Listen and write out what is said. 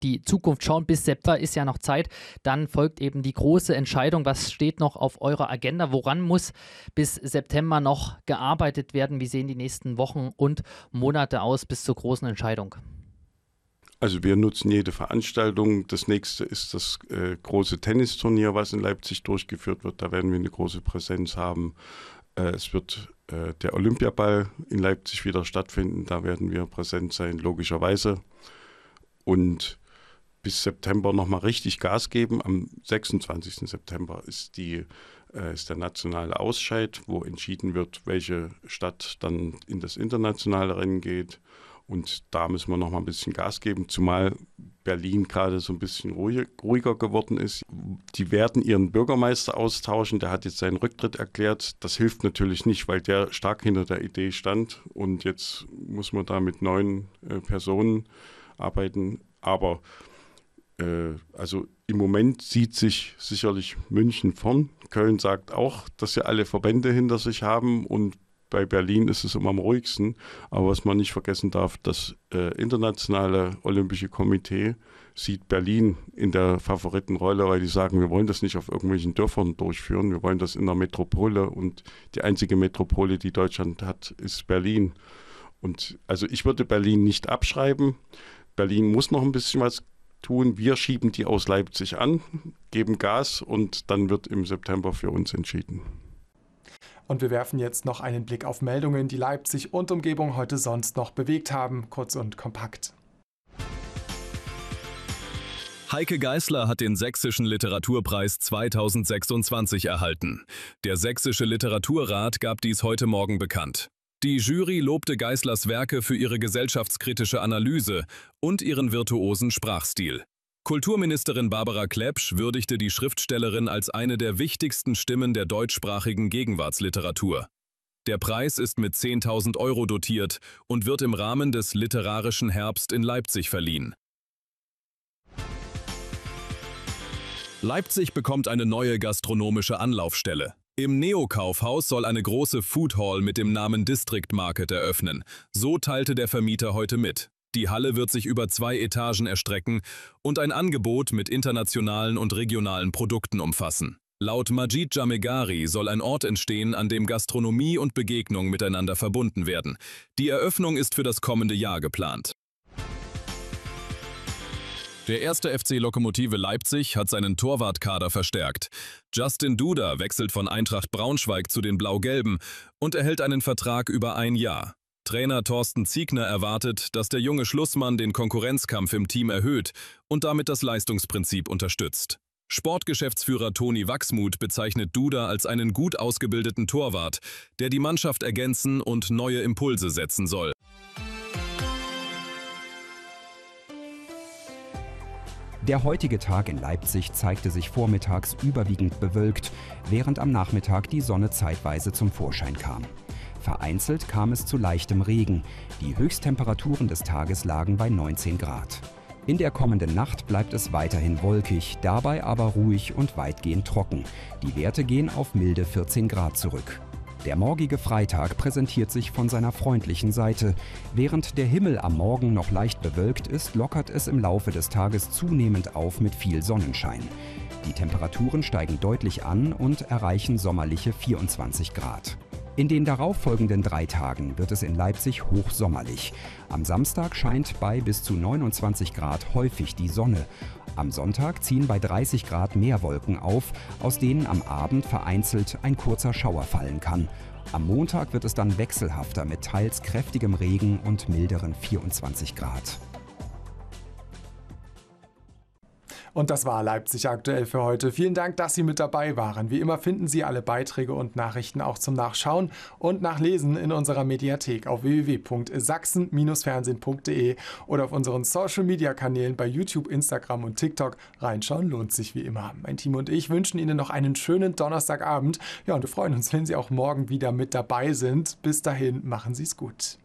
die Zukunft schauen. Bis September ist ja noch Zeit. Dann folgt eben die große Entscheidung. Was steht noch auf eurer Agenda? Woran muss bis September noch gearbeitet werden? Wie sehen die nächsten Wochen und Monate aus bis zur großen Entscheidung? Also wir nutzen jede Veranstaltung. Das nächste ist das große Tennisturnier, was in Leipzig durchgeführt wird. Da werden wir eine große Präsenz haben. Es wird der Olympiaball in Leipzig wieder stattfinden. Da werden wir präsent sein, logischerweise. Und bis September nochmal richtig Gas geben. Am 26. September ist der nationale Ausscheid, wo entschieden wird, welche Stadt dann in das internationale Rennen geht. Und da müssen wir noch mal ein bisschen Gas geben, zumal Berlin gerade so ein bisschen ruhiger geworden ist. Die werden ihren Bürgermeister austauschen, der hat jetzt seinen Rücktritt erklärt. Das hilft natürlich nicht, weil der stark hinter der Idee stand. Und jetzt muss man da mit neuen Personen arbeiten. Aber also im Moment sieht sich sicherlich München vorn. Köln sagt auch, dass sie alle Verbände hinter sich haben, und bei Berlin ist es immer am ruhigsten. Aber was man nicht vergessen darf, das internationale Olympische Komitee sieht Berlin in der Favoritenrolle, weil die sagen, wir wollen das nicht auf irgendwelchen Dörfern durchführen, wir wollen das in der Metropole, und die einzige Metropole, die Deutschland hat, ist Berlin. Und also ich würde Berlin nicht abschreiben. Berlin muss noch ein bisschen was tun. Wir schieben die aus Leipzig an, geben Gas, und dann wird im September für uns entschieden. Und wir werfen jetzt noch einen Blick auf Meldungen, die Leipzig und Umgebung heute sonst noch bewegt haben, kurz und kompakt. Heike Geisler hat den Sächsischen Literaturpreis 2026 erhalten. Der Sächsische Literaturrat gab dies heute Morgen bekannt. Die Jury lobte Geislers Werke für ihre gesellschaftskritische Analyse und ihren virtuosen Sprachstil. Kulturministerin Barbara Klepsch würdigte die Schriftstellerin als eine der wichtigsten Stimmen der deutschsprachigen Gegenwartsliteratur. Der Preis ist mit 10.000 € dotiert und wird im Rahmen des Literarischen Herbst in Leipzig verliehen. Leipzig bekommt eine neue gastronomische Anlaufstelle. Im Neo-Kaufhaus soll eine große Food Hall mit dem Namen District Market eröffnen. So teilte der Vermieter heute mit. Die Halle wird sich über 2 Etagen erstrecken und ein Angebot mit internationalen und regionalen Produkten umfassen. Laut Majid Jamegari soll ein Ort entstehen, an dem Gastronomie und Begegnung miteinander verbunden werden. Die Eröffnung ist für das kommende Jahr geplant. Der 1. FC Lokomotive Leipzig hat seinen Torwartkader verstärkt. Justin Duda wechselt von Eintracht Braunschweig zu den Blau-Gelben und erhält einen Vertrag über 1 Jahr. Trainer Thorsten Ziegner erwartet, dass der junge Schlussmann den Konkurrenzkampf im Team erhöht und damit das Leistungsprinzip unterstützt. Sportgeschäftsführer Toni Wachsmuth bezeichnet Duda als einen gut ausgebildeten Torwart, der die Mannschaft ergänzen und neue Impulse setzen soll. Der heutige Tag in Leipzig zeigte sich vormittags überwiegend bewölkt, während am Nachmittag die Sonne zeitweise zum Vorschein kam. Vereinzelt kam es zu leichtem Regen. Die Höchsttemperaturen des Tages lagen bei 19 Grad. In der kommenden Nacht bleibt es weiterhin wolkig, dabei aber ruhig und weitgehend trocken. Die Werte gehen auf milde 14 Grad zurück. Der morgige Freitag präsentiert sich von seiner freundlichen Seite. Während der Himmel am Morgen noch leicht bewölkt ist, lockert es im Laufe des Tages zunehmend auf mit viel Sonnenschein. Die Temperaturen steigen deutlich an und erreichen sommerliche 24 Grad. In den darauffolgenden 3 Tagen wird es in Leipzig hochsommerlich. Am Samstag scheint bei bis zu 29 Grad häufig die Sonne. Am Sonntag ziehen bei 30 Grad mehr Wolken auf, aus denen am Abend vereinzelt ein kurzer Schauer fallen kann. Am Montag wird es dann wechselhafter mit teils kräftigem Regen und milderen 24 Grad. Und das war Leipzig aktuell für heute. Vielen Dank, dass Sie mit dabei waren. Wie immer finden Sie alle Beiträge und Nachrichten auch zum Nachschauen und Nachlesen in unserer Mediathek auf www.sachsen-fernsehen.de oder auf unseren Social-Media-Kanälen bei YouTube, Instagram und TikTok. Reinschauen lohnt sich wie immer. Mein Team und ich wünschen Ihnen noch einen schönen Donnerstagabend. Ja, und wir freuen uns, wenn Sie auch morgen wieder mit dabei sind. Bis dahin, machen Sie es gut.